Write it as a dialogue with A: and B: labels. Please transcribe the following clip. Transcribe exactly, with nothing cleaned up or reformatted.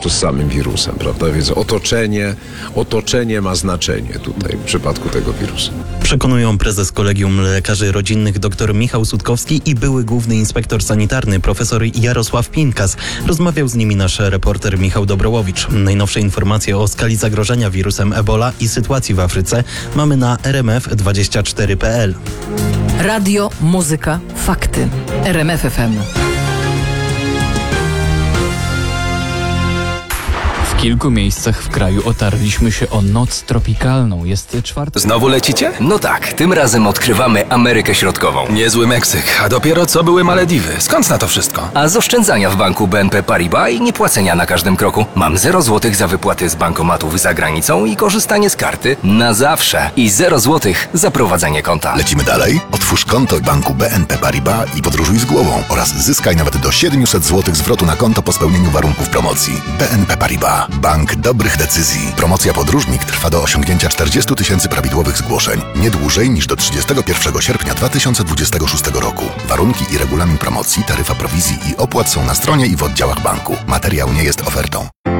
A: kontaktu z samym wirusem, prawda? Więc otoczenie, otoczenie ma znaczenie tutaj w przypadku tego wirusa.
B: Przekonują prezes Kolegium Lekarzy Rodzinnych dr Michał Sutkowski i były główny inspektor sanitarny profesor Jarosław Pinkas. Rozmawiał z nimi nasz reporter Michał Dobrołowicz. Najnowsze informacje o skali zagrożenia wirusem Ebola i sytuacji w Afryce mamy na r m f dwadzieścia cztery kropka p l.
C: Radio, muzyka, fakty. R M F F M.
D: W kilku miejscach w kraju otarliśmy się o noc tropikalną. Jest czwarty...
E: Znowu lecicie?
F: No tak, tym razem odkrywamy Amerykę Środkową.
E: Niezły Meksyk, a dopiero co były Malediwy. Skąd na to wszystko?
F: A z oszczędzania w banku B N P Paribas i niepłacenia na każdym kroku mam zero złotych za wypłaty z bankomatów za granicą i korzystanie z karty na zawsze. I zero złotych za prowadzenie konta.
G: Lecimy dalej? Otwórz konto w banku B N P Paribas i podróżuj z głową oraz zyskaj nawet do siedemset złotych zwrotu na konto po spełnieniu warunków promocji. B N P Paribas. Bank dobrych decyzji. Promocja Podróżnik trwa do osiągnięcia czterdziestu tysięcy prawidłowych zgłoszeń. Nie dłużej niż do trzydziestego pierwszego sierpnia dwa tysiące dwudziestego szóstego roku. Warunki i regulamin promocji, taryfa prowizji i opłat są na stronie i w oddziałach banku. Materiał nie jest ofertą.